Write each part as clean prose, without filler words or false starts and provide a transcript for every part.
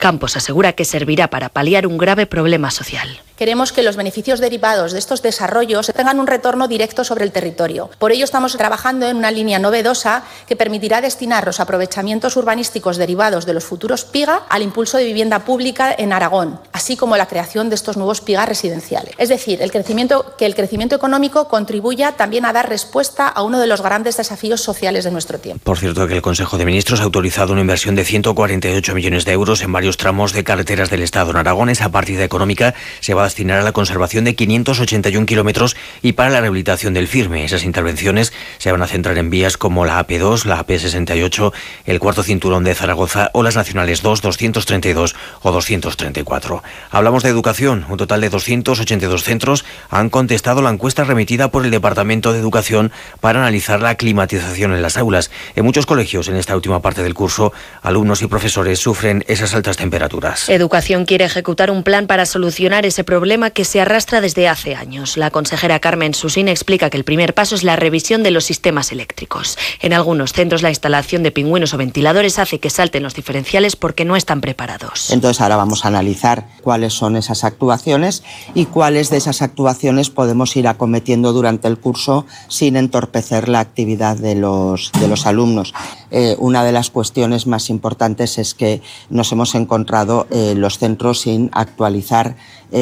Campos asegura que servirá para paliar un grave problema social. Queremos que los beneficios derivados de estos desarrollos tengan un retorno directo sobre el territorio. Por ello estamos trabajando en una línea novedosa que permitirá destinar los aprovechamientos urbanísticos derivados de los futuros PIGA al impulso de vivienda pública en Aragón, así como la creación de estos nuevos PIGA residenciales. Es decir, que el crecimiento económico contribuya también a dar respuesta a uno de los grandes desafíos sociales de nuestro tiempo. Por cierto, que el Consejo de Ministros ha autorizado una inversión de 148 millones de euros en varios tramos de carreteras del Estado. En Aragón, esa partida económica se va a destinar a la conservación de 581 kilómetros y para la rehabilitación del Firme. Esas intervenciones se van a centrar en vías como la AP2, la AP68, el cuarto cinturón de Zaragoza o las nacionales 2, 232 o 234. Hablamos de educación. Un total de 282 centros han contestado la encuesta remitida por el Departamento de Educación para analizar la climatización en las aulas. En muchos colegios, en esta última parte del curso, alumnos y profesores sufren esas altas temperaturas. Educación quiere ejecutar un plan para solucionar ese problema que se arrastra desde hace años. La consejera Carmen Susín explica que el primer paso es la revisión de los sistemas eléctricos. En algunos centros la instalación de pingüinos o ventiladores hace que salten los diferenciales porque no están preparados. Entonces ahora vamos a analizar cuáles son esas actuaciones y cuáles de esas actuaciones podemos ir acometiendo durante el curso sin entorpecer la actividad de los alumnos. Una de las cuestiones más importantes es que nos hemos encontrado los centros sin actualizar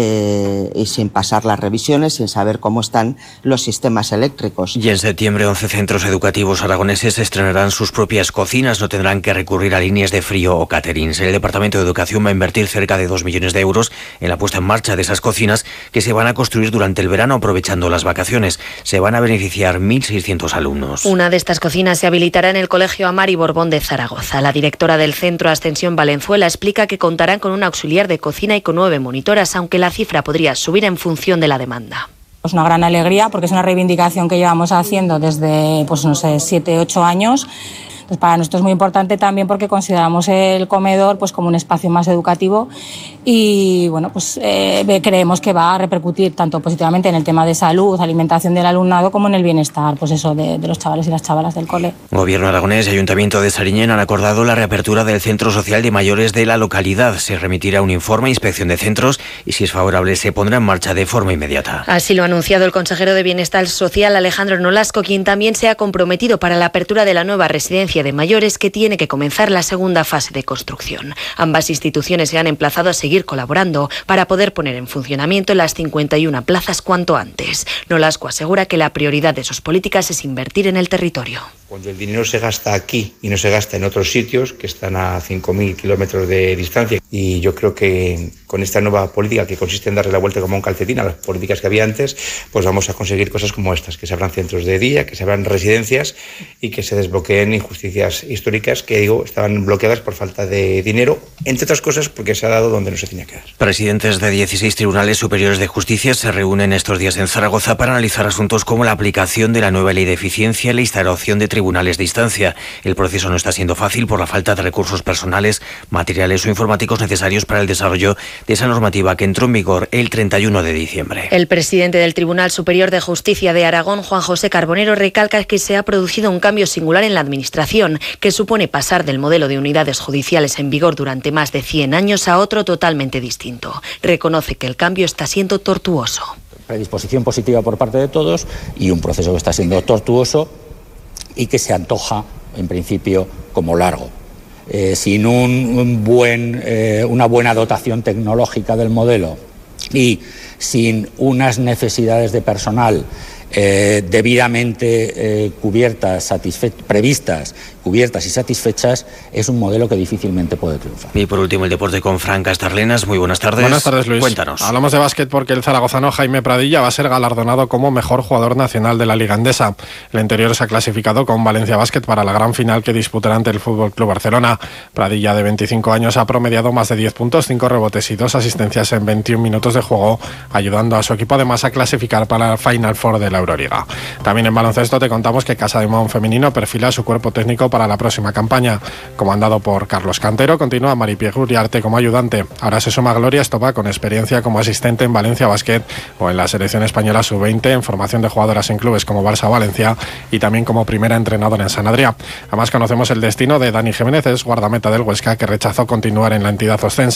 y sin pasar las revisiones, sin saber cómo están los sistemas eléctricos. Y en septiembre 11 centros educativos aragoneses estrenarán sus propias cocinas, no tendrán que recurrir a líneas de frío o caterings. El Departamento de Educación va a invertir cerca de 2 millones de euros en la puesta en marcha de esas cocinas que se van a construir durante el verano aprovechando las vacaciones. Se van a beneficiar 1.600 alumnos. Una de estas cocinas se habilitará en el Colegio Amar y Borbón de Zaragoza. La directora del centro Ascensión Valenzuela explica que contarán con un auxiliar de cocina y con 9 monitoras, aunque la cifra podría subir en función de la demanda. Es una gran alegría porque es una reivindicación que llevamos haciendo desde 7-8 años. Pues para nosotros es muy importante también porque consideramos el comedor como un espacio más educativo y creemos que va a repercutir tanto positivamente en el tema de salud, alimentación del alumnado, como en el bienestar de los chavales y las chavalas del cole. Gobierno aragonés y Ayuntamiento de Sariñena han acordado la reapertura del Centro Social de Mayores de la localidad. Se remitirá un informe a inspección de centros y, si es favorable, se pondrá en marcha de forma inmediata. Así lo ha anunciado el consejero de Bienestar Social, Alejandro Nolasco, quien también se ha comprometido para la apertura de la nueva residencia de mayores que tiene que comenzar la segunda fase de construcción. Ambas instituciones se han emplazado a seguir colaborando para poder poner en funcionamiento las 51 plazas cuanto antes. Nolasco asegura que la prioridad de sus políticas es invertir en el territorio. Cuando el dinero se gasta aquí y no se gasta en otros sitios que están a 5.000 kilómetros de distancia, y yo creo que con esta nueva política que consiste en darle la vuelta como un calcetín a las políticas que había antes, pues vamos a conseguir cosas como estas, que se abran centros de día, que se abran residencias y que se desbloqueen injusticias históricas que estaban bloqueadas por falta de dinero, entre otras cosas porque se ha dado donde no se tenía que dar. Presidentes de 16 tribunales superiores de justicia se reúnen estos días en Zaragoza para analizar asuntos como la aplicación de la nueva ley de eficiencia y la instalación de tribunales de instancia. El proceso no está siendo fácil por la falta de recursos personales, materiales o informáticos necesarios para el desarrollo de esa normativa que entró en vigor el 31 de diciembre. El presidente del Tribunal Superior de Justicia de Aragón, Juan José Carbonero, recalca que se ha producido un cambio singular en la Administración, que supone pasar del modelo de unidades judiciales en vigor durante más de 100 años a otro totalmente distinto. Reconoce que el cambio está siendo tortuoso. Predisposición positiva por parte de todos y un proceso que está siendo tortuoso y que se antoja, en principio, como largo. Sin una buena dotación tecnológica del modelo y sin unas necesidades de personal debidamente previstas, cubiertas y satisfechas, es un modelo que difícilmente puede triunfar. Y por último, el deporte con Fran Castarlenas. Muy buenas tardes. Buenas tardes, Luis. Cuéntanos. Hablamos de básquet porque el zaragozano Jaime Pradilla va a ser galardonado como mejor jugador nacional de la Liga Endesa. El interior se ha clasificado con Valencia Básquet para la gran final que disputará ante el FC Barcelona. Pradilla, de 25 años, ha promediado más de 10 puntos, 5 rebotes y 2 asistencias en 21 minutos de juego, ayudando a su equipo además a clasificar para la Final Four de la Euroliga. También en baloncesto te contamos que Casa de Mon Femenino perfila su cuerpo técnico para la próxima campaña. Comandado por Carlos Cantero, continúa Maripie Uriarte como ayudante. Ahora se suma Gloria Estopa, con experiencia como asistente en Valencia Basket o en la selección española sub-20, en formación de jugadoras en clubes como Barça o Valencia, y también como primera entrenadora en San Adrià. Además, conocemos el destino de Dani Jiménez, es guardameta del Huesca, que rechazó continuar en la entidad oscense.